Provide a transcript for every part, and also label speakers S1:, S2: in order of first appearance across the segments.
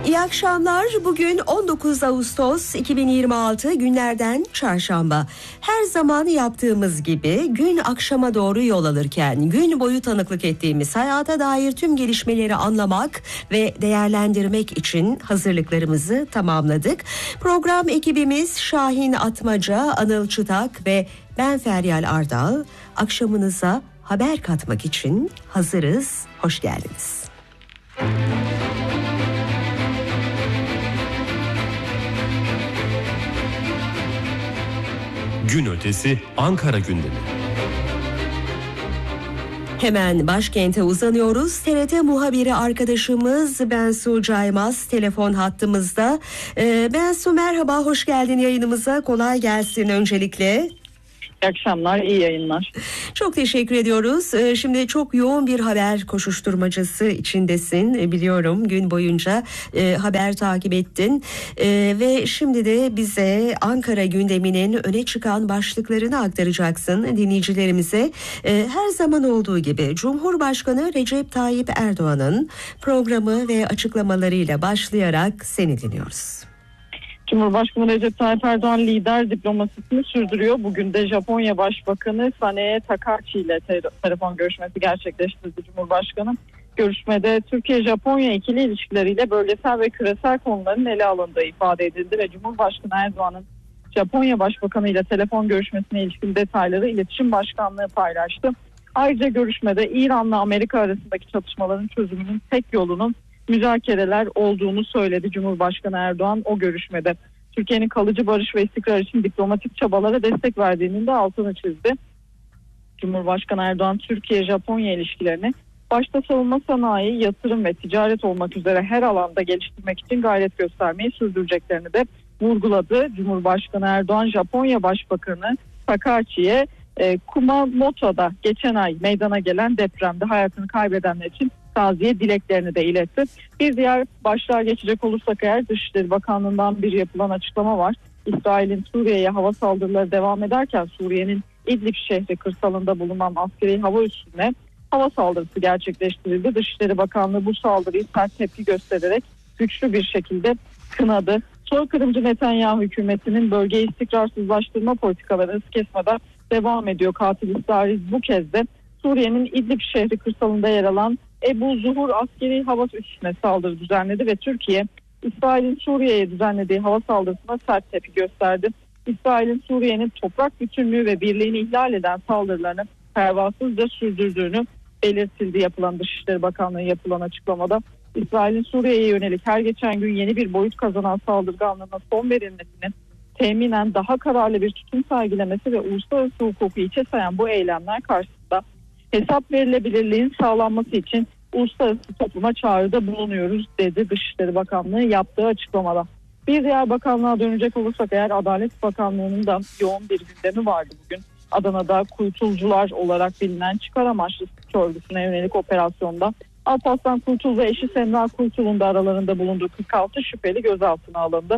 S1: İyi akşamlar. Bugün 19 Ağustos 2026 günlerden çarşamba. Her zaman yaptığımız gibi gün akşama doğru yol alırken gün boyu tanıklık ettiğimiz hayata dair tüm gelişmeleri anlamak ve değerlendirmek için hazırlıklarımızı tamamladık. Program ekibimiz Şahin Atmaca, Anıl Çıtak ve ben Feryal Ardal. Akşamınıza haber katmak için hazırız. Hoş geldiniz.
S2: Gün ötesi Ankara gündemi.
S1: Hemen başkente uzanıyoruz. TRT muhabiri arkadaşımız Bensu Caymaz telefon hattımızda. Bensu merhaba, hoş geldin yayınımıza. Kolay gelsin öncelikle.
S3: İyi akşamlar, iyi yayınlar.
S1: Çok teşekkür ediyoruz. Şimdi çok yoğun bir haber koşuşturmacası içindesin. Biliyorum gün boyunca haber takip ettin. Ve şimdi de bize Ankara gündeminin öne çıkan başlıklarını aktaracaksın dinleyicilerimize. Her zaman olduğu gibi Cumhurbaşkanı Recep Tayyip Erdoğan'ın programı ve açıklamalarıyla başlayarak seni dinliyoruz.
S3: Cumhurbaşkanı Recep Tayyip Erdoğan lider diplomasisini sürdürüyor. Bugün de Japonya Başbakanı Sanae Takaichi ile telefon görüşmesi gerçekleştirdi Cumhurbaşkanı. Görüşmede Türkiye-Japonya ikili ilişkileriyle bölgesel ve küresel konuların ele alındığı ifade edildi ve Cumhurbaşkanı Erdoğan'ın Japonya Başbakanı ile telefon görüşmesine ilişkin detayları İletişim Başkanlığı paylaştı. Ayrıca görüşmede İran'la Amerika arasındaki çatışmaların çözümünün tek yolunun müzakereler olduğunu söyledi Cumhurbaşkanı Erdoğan o görüşmede. Türkiye'nin kalıcı barış ve istikrar için diplomatik çabalara destek verdiğinin de altını çizdi. Cumhurbaşkanı Erdoğan Türkiye-Japonya ilişkilerini başta savunma sanayi, yatırım ve ticaret olmak üzere her alanda geliştirmek için gayret göstermeyi sürdüreceklerini de vurguladı. Cumhurbaşkanı Erdoğan Japonya Başbakanı Takaichi'ye Kumamoto'da geçen ay meydana gelen depremde hayatını kaybedenler için taziye dileklerini de iletti. Bir diğer başlığa geçecek olursak eğer Dışişleri Bakanlığı'ndan bir yapılan açıklama var. İsrail'in Suriye'ye hava saldırıları devam ederken Suriye'nin İdlib şehri kırsalında bulunan askeri hava üssüne hava saldırısı gerçekleştirildi. Dışişleri Bakanlığı bu saldırıyı sert tepki göstererek güçlü bir şekilde kınadı. Soykırımcı Netanyahu hükümetinin bölgeyi istikrarsızlaştırma politikaları hız kesmeden devam ediyor. Katil İsrail bu kez de Suriye'nin İdlib şehri kırsalında yer alan Ebu Zuhur askeri hava üssüne saldırı düzenledi ve Türkiye, İsrail'in Suriye'ye düzenlediği hava saldırısına sert tepki gösterdi. İsrail'in Suriye'nin toprak bütünlüğü ve birliğini ihlal eden saldırılarını pervasızca sürdürdüğünü belirtildi yapılan Dışişleri Bakanlığı yapılan açıklamada. İsrail'in Suriye'ye yönelik her geçen gün yeni bir boyut kazanan saldırganlığına son verilmesinin teminen daha kararlı bir tutum sergilemesi ve uluslararası hukuku içe sayan bu eylemler karşısında hesap verilebilirliğin sağlanması için uluslararası topluma çağrıda bulunuyoruz dedi Dışişleri Bakanlığı yaptığı açıklamada. Bir diğer bakanlığa dönecek olursak eğer Adalet Bakanlığı'nın da yoğun bir gündemi vardı bugün. Adana'da kuytulcular olarak bilinen çıkar amaçlı suç örgütüne yönelik operasyonda Alparslan Kuytul ve eşi Semra Kuytul'un da aralarında bulunduğu 46 şüpheli gözaltına alındı.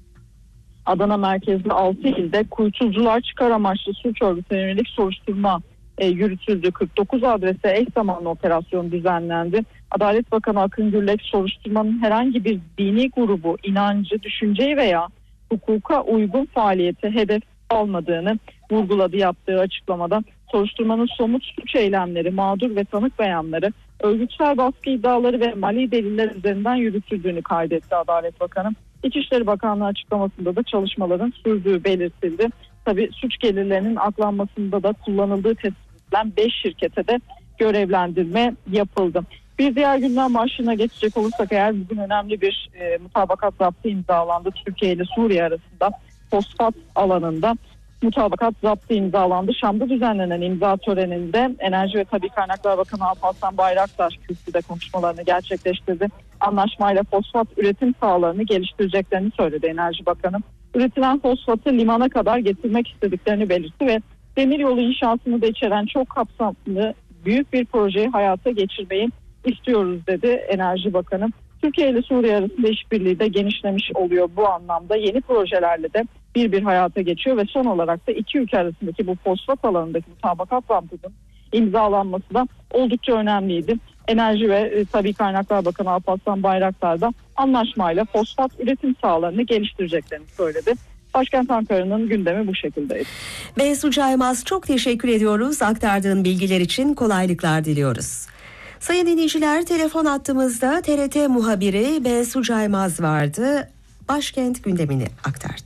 S3: Adana merkezli 6 ilde kuytulcular çıkar amaçlı suç örgütüne yönelik soruşturma yürütüldü. 49 adrese eş zamanlı operasyon düzenlendi. Adalet Bakanı Akın Gürlek soruşturmanın herhangi bir dini grubu, inancı, düşünceyi veya hukuka uygun faaliyete hedef almadığını vurguladı yaptığı açıklamada. Soruşturmanın somut suç eylemleri, mağdur ve tanık beyanları, örgütsel baskı iddiaları ve mali deliller üzerinden yürütüldüğünü kaydetti Adalet Bakanı. İçişleri Bakanlığı açıklamasında da çalışmaların sürdüğü belirtildi. Tabii suç gelirlerinin aklanmasında da kullanıldığı tespit edilen 5 şirkete de görevlendirme yapıldı. Bir diğer gündem başlığına geçecek olursak eğer bugün önemli bir mutabakat zaptı imzalandı. Türkiye ile Suriye arasında fosfat alanında mutabakat zaptı imzalandı. Şam'da düzenlenen imza töreninde Enerji ve Tabii Kaynaklar Bakanı Alparslan Bayraktar kürsüde konuşmalarını gerçekleştirdi. Anlaşmayla fosfat üretim sahalarını geliştireceklerini söyledi Enerji Bakanı. Üretilen fosfatı limana kadar getirmek istediklerini belirtti ve demiryolu inşasını da içeren çok kapsamlı büyük bir projeyi hayata geçirmeyi istiyoruz dedi Enerji Bakanı. Türkiye ile Suriye arasında işbirliği de genişlemiş oluyor bu anlamda. Yeni projelerle de bir hayata geçiyor ve son olarak da iki ülke arasındaki bu fosfat alanındaki mutabakat zampının imzalanması da oldukça önemliydi. Enerji ve Tabii Kaynaklar Bakanı Alparslan Bayraktar da anlaşmayla fosfat üretim sahalarını geliştireceklerini söyledi. Başkent Ankara'nın gündemi bu şekildeydi.
S1: Bensu Caymaz, çok teşekkür ediyoruz. Aktardığın bilgiler için kolaylıklar diliyoruz. Sayın dinleyiciler, telefon hattımızda TRT muhabiri Bensu Caymaz vardı. Başkent gündemini aktardı.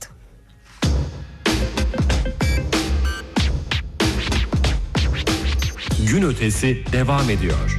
S2: Gün ötesi devam ediyor.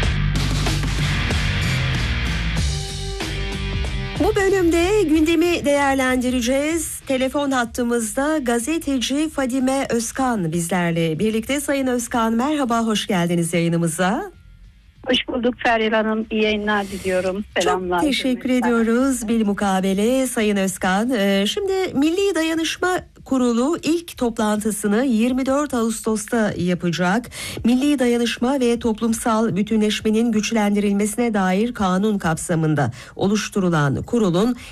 S1: Bu bölümde gündemi değerlendireceğiz. Telefon hattımızda gazeteci Fadime Özkan bizlerle birlikte. Sayın Özkan, merhaba, hoş geldiniz yayınımıza.
S4: Hoş bulduk Feryal Hanım. İyi yayınlar diliyorum. Selamlar.
S1: Çok teşekkür ediyoruz bilmukabele Sayın Özkan. Şimdi Milli Dayanışma Kurulu ilk toplantısını 24 Ağustos'ta yapacak. Milli dayanışma ve toplumsal bütünleşmenin güçlendirilmesine dair kanun kapsamında oluşturulan kurulun